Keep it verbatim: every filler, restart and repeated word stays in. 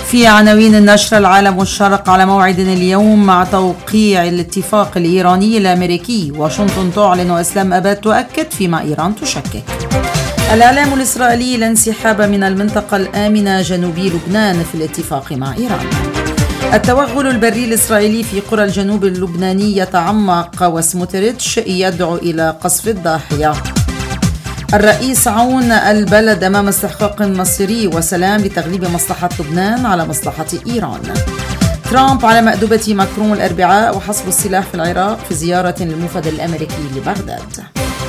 في عناوين النشر: العالم والشرق على موعد اليوم مع توقيع الاتفاق الإيراني الأمريكي. واشنطن تعلن وإسلام أباد تؤكد فيما إيران تشكك. الإعلام الإسرائيلي الانسحاب من المنطقة الآمنة جنوبي لبنان في الاتفاق مع إيران. التوغل البري الإسرائيلي في قرى الجنوب اللبناني يتعمق، وسموتريتش يدعو إلى قصف الضاحية. الرئيس عون البلد أمام استحقاق مصيري وسلام لتغليب مصلحة لبنان على مصلحة إيران. ترامب على مأدبة ماكرون الأربعاء وحصب السلاح في العراق في زيارة للمفد الأمريكي لبغداد.